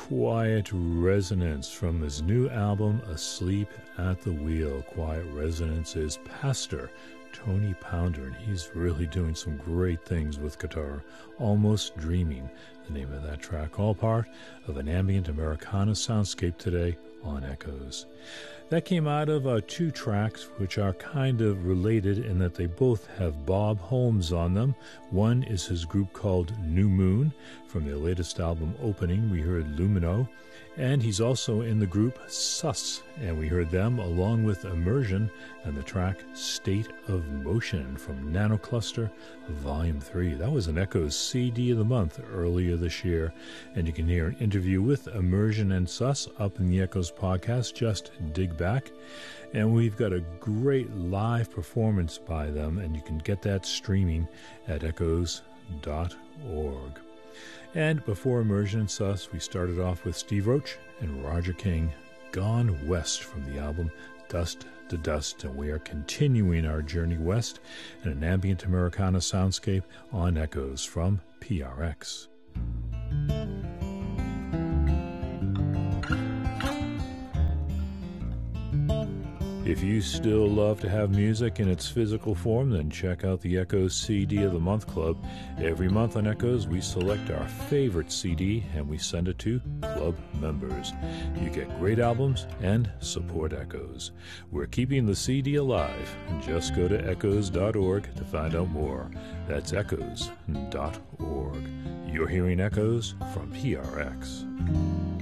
Quiet Resonance from his new album, Asleep at the Wheel. Quiet Resonance is Pastor Tony Pounder, and he's really doing some great things with guitar. Almost Dreaming, the name of that track, all part of an ambient Americana soundscape today on Echoes. That came out of two tracks which are kind of related in that they both have Bob Holmes on them. One is his group called New Moon. From their latest album Opening, we heard Lumino. And he's also in the group Sus, and we heard them along with Immersion and the track State of Motion from Nanocluster Volume 3. That was an Echoes CD of the month earlier this year, and you can hear an interview with Immersion and Sus up in the Echoes podcast. Just dig back. And we've got a great live performance by them, and you can get that streaming at echoes.org. And before Immersion and Sus, we started off with Steve Roach and Roger King, Gone West from the album Dust to Dust. And we are continuing our journey west in an ambient Americana soundscape on Echoes from PRX. If you still love to have music in its physical form, then check out the Echoes CD of the Month Club. Every month on Echoes, we select our favorite CD and we send it to club members. You get great albums and support Echoes. We're keeping the CD alive. Just go to echoes.org to find out more. That's echoes.org. You're hearing Echoes from PRX.